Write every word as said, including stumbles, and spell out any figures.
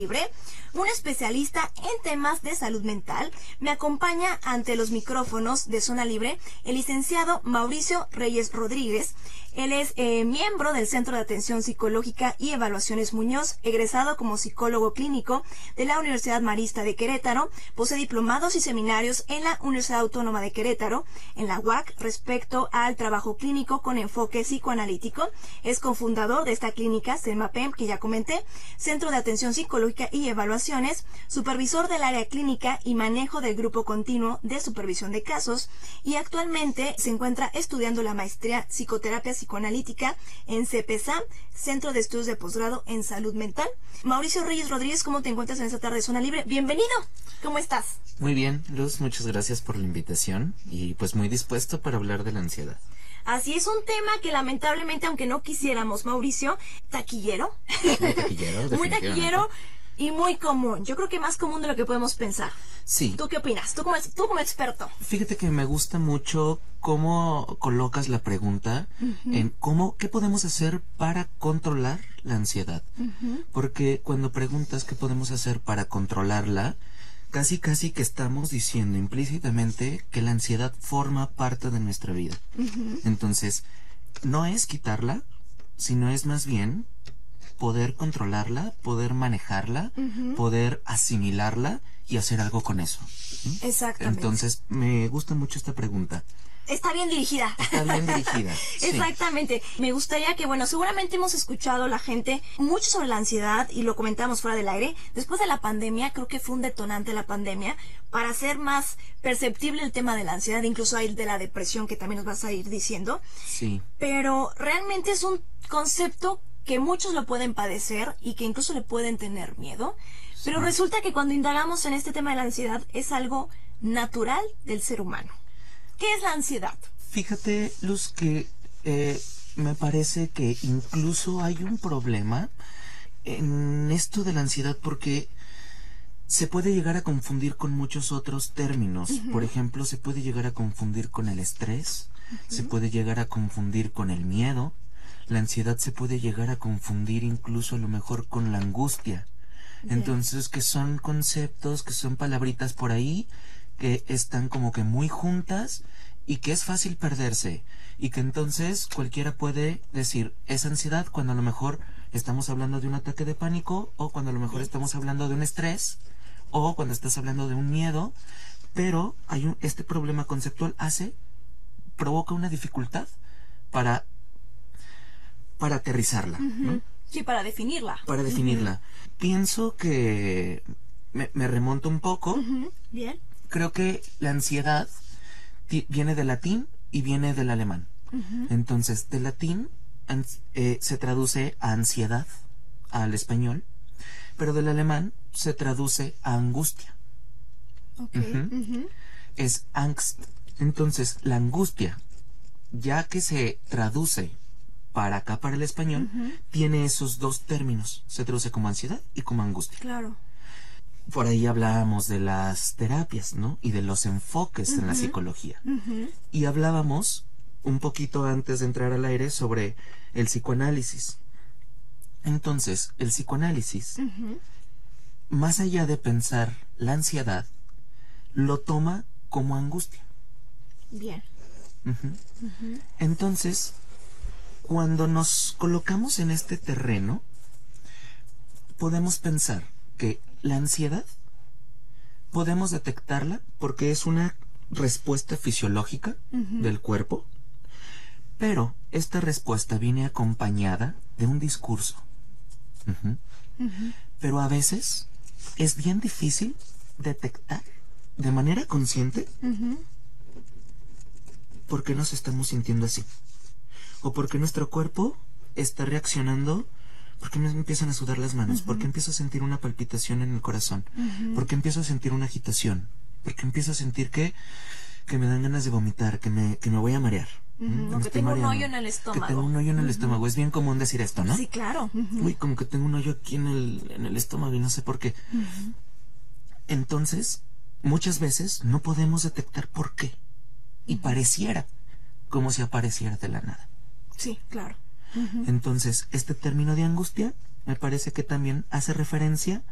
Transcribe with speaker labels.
Speaker 1: Libre, un especialista en temas de salud mental. Me acompaña ante los micrófonos de Zona Libre el licenciado Mauricio Reyes Rodríguez. Él es eh, miembro del Centro de Atención Psicológica y Evaluaciones Muñoz, egresado como psicólogo clínico de la Universidad Marista de Querétaro, posee diplomados y seminarios en la Universidad Autónoma de Querétaro, en la U A C, respecto al trabajo clínico con enfoque psicoanalítico. Es cofundador de esta clínica, CEMAPEM, que ya comenté, Centro de Atención Psicológica y Evaluaciones, supervisor del área clínica y manejo del grupo continuo de supervisión de casos, y actualmente se encuentra estudiando la maestría Psicoterapia Psicoanalítica en CEPESAM, Centro de Estudios de Posgrado en Salud Mental. Mauricio Reyes Rodríguez, ¿cómo te encuentras en esta tarde de Zona Libre? Bienvenido, ¿cómo estás?
Speaker 2: Muy bien, Luz, muchas gracias por la invitación y pues muy dispuesto para hablar de la ansiedad.
Speaker 1: Así es, un tema que lamentablemente, aunque no quisiéramos, Mauricio, taquillero.
Speaker 2: Muy taquillero,
Speaker 1: Muy taquillero y muy común. Yo creo que más común de lo que podemos pensar.
Speaker 2: Sí.
Speaker 1: ¿Tú qué opinas? Tú como, tú como experto.
Speaker 2: Fíjate que me gusta mucho cómo colocas la pregunta uh-huh. en cómo, qué podemos hacer para controlar la ansiedad. Uh-huh. Porque cuando preguntas qué podemos hacer para controlarla, casi casi que estamos diciendo implícitamente que la ansiedad forma parte de nuestra vida. Uh-huh. Entonces, no es quitarla, sino es más bien poder controlarla, poder manejarla, uh-huh. poder asimilarla y hacer algo con eso. ¿Sí?
Speaker 1: Exactamente.
Speaker 2: Entonces, me gusta mucho esta pregunta.
Speaker 1: Está bien dirigida.
Speaker 2: Está bien dirigida. Sí.
Speaker 1: Exactamente. Me gustaría que, bueno, seguramente hemos escuchado la gente mucho sobre la ansiedad y lo comentamos fuera del aire. Después de la pandemia, creo que fue un detonante la pandemia para hacer más perceptible el tema de la ansiedad, incluso hay de la depresión que también nos vas a ir diciendo.
Speaker 2: Sí.
Speaker 1: Pero realmente es un concepto que muchos lo pueden padecer y que incluso le pueden tener miedo. Sí. Pero resulta que cuando indagamos en este tema de la ansiedad es algo natural del ser humano. ¿Qué es la ansiedad?
Speaker 2: Fíjate, Luz, que eh, me parece que incluso hay un problema en esto de la ansiedad porque se puede llegar a confundir con muchos otros términos. Uh-huh. Por ejemplo, se puede llegar a confundir con el estrés, uh-huh. se puede llegar a confundir con el miedo. La ansiedad se puede llegar a confundir incluso a lo mejor con la angustia. Yeah. Entonces, que son conceptos, que son palabritas por ahí que están como que muy juntas y que es fácil perderse y que entonces cualquiera puede decir es ansiedad cuando a lo mejor estamos hablando de un ataque de pánico o cuando a lo mejor estamos hablando de un estrés o cuando estás hablando de un miedo, pero hay un, este problema conceptual hace, provoca una dificultad para para aterrizarla, uh-huh. ¿no?
Speaker 1: Sí, para definirla.
Speaker 2: Para definirla. Uh-huh. Pienso que me, me remonto un poco.
Speaker 1: Uh-huh. Bien.
Speaker 2: Creo que la ansiedad t- viene del latín y viene del alemán. Uh-huh. Entonces, del latín ans- eh, se traduce a ansiedad, al español, pero del alemán se traduce a angustia.
Speaker 1: Okay.
Speaker 2: Uh-huh.
Speaker 1: Uh-huh.
Speaker 2: Es Angst. Entonces, la angustia, ya que se traduce para acá, para el español, uh-huh. tiene esos dos términos. Se traduce como ansiedad y como angustia.
Speaker 1: Claro.
Speaker 2: Por ahí hablábamos de las terapias, ¿no? Y de los enfoques uh-huh. en la psicología. Uh-huh. Y hablábamos un poquito antes de entrar al aire sobre el psicoanálisis. Entonces, el psicoanálisis, uh-huh. más allá de pensar la ansiedad, lo toma como angustia.
Speaker 1: Bien.
Speaker 2: Uh-huh. Uh-huh. Entonces, cuando nos colocamos en este terreno, podemos pensar que la ansiedad podemos detectarla porque es una respuesta fisiológica uh-huh. del cuerpo, pero esta respuesta viene acompañada de un discurso. Uh-huh. Uh-huh. Pero a veces es bien difícil detectar de manera consciente uh-huh. por qué nos estamos sintiendo así o por qué nuestro cuerpo está reaccionando. ¿Por qué me empiezan a sudar las manos? Uh-huh. ¿Por qué empiezo a sentir una palpitación en el corazón? Uh-huh. ¿Por qué empiezo a sentir una agitación? ¿Por qué empiezo a sentir que, que me dan ganas de vomitar, que me, que me voy a marear?
Speaker 1: Uh-huh. O que tengo mareando. un hoyo en el estómago.
Speaker 2: Que tengo un hoyo en el
Speaker 1: uh-huh.
Speaker 2: estómago. Es bien común decir esto, ¿no?
Speaker 1: Sí, claro. Uh-huh.
Speaker 2: Uy, como que tengo un hoyo aquí en el, en el estómago y no sé por qué. Uh-huh. Entonces, muchas veces no podemos detectar por qué. Y uh-huh. pareciera como si apareciera de la nada.
Speaker 1: Sí, claro. Uh-huh.
Speaker 2: Entonces, este término de angustia me parece que también hace referencia